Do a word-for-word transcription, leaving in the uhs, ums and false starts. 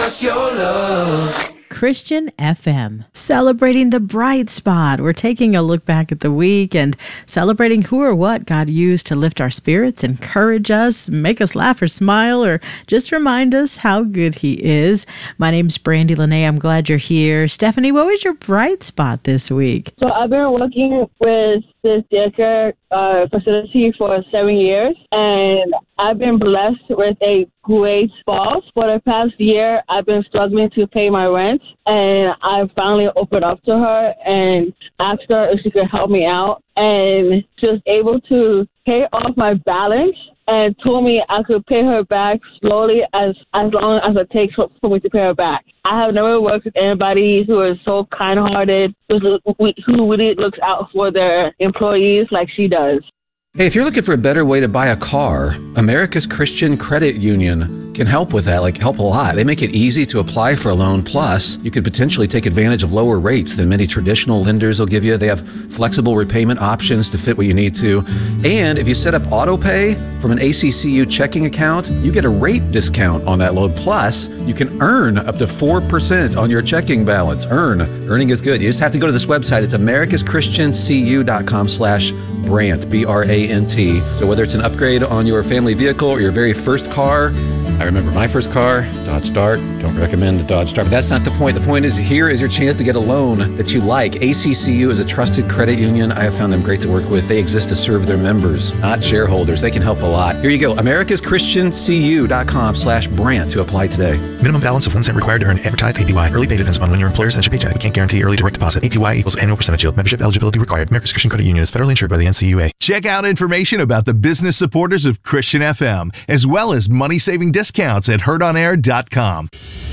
us your love. Christian F M, celebrating the bright spot. We're taking a look back at the week and celebrating who or what God used to lift our spirits, encourage us, make us laugh or smile, or just remind us how good He is. My name's Brandy Lene. I'm glad you're here. Stephanie, what was your bright spot this week? So I've been working with this daycare uh, facility for seven years, and I've been blessed with a great boss. For the past year, I've been struggling to pay my rent, and I finally opened up to her and asked her if she could help me out, and she was able to pay off my balance and told me I could pay her back slowly as, as long as it takes for, for me to pay her back. I have never worked with anybody who is so kind-hearted, who really looks out for their employees like she does. Hey, if you're looking for a better way to buy a car, America's Christian Credit Union can help with that, like help a lot. They make it easy to apply for a loan. Plus, you could potentially take advantage of lower rates than many traditional lenders will give you. They have flexible repayment options to fit what you need to. And if you set up auto pay from an A C C U checking account, you get a rate discount on that loan. Plus, you can earn up to four percent on your checking balance. Earn. Earning is good. You just have to go to this website. It's americas christian c u dot com slash Brant, B R A N T. So whether it's an upgrade on your family vehicle or your very first car, I remember my first car, Dodge Dart. Don't recommend the Dodge Dart, but that's not the point. The point is, here is your chance to get a loan that you like. A C C U is a trusted credit union. I have found them great to work with. They exist to serve their members, not shareholders. They can help a lot. Here you go, americas christian c u dot com slash Brant to apply today. Minimum balance of one cent required to earn advertised A P Y. Early pay depends upon when your employer sends your paycheck. We can't guarantee early direct deposit. A P Y equals annual percentage yield. Membership eligibility required. America's Christian Credit Union is federally insured by the N C U A. Check out information about the business supporters of Christian F M, as well as money-saving discounts at heard on air dot com.